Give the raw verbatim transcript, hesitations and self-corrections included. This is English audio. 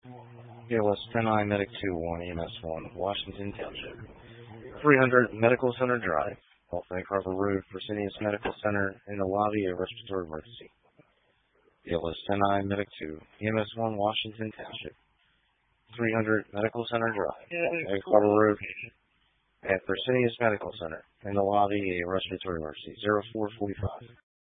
A L S ten I Medic two one E M S one, Washington Township. three hundred Medical Center Drive, off Egg Harbor Road, Fresenius Medical Center, in the lobby, a respiratory emergency. A L S ten I Medic two, E M S one, Washington Township. three hundred Medical Center Drive, Egg Harbor Road, at Fresenius Medical Center, in the lobby, a respiratory emergency. zero four four five.